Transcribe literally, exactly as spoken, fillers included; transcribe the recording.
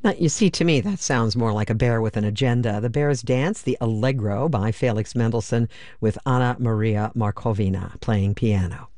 Uh, You see, to me, that sounds more like a bear with an agenda. The Bears dance, the Allegro by Felix Mendelssohn, with Anna Maria Markovina playing piano.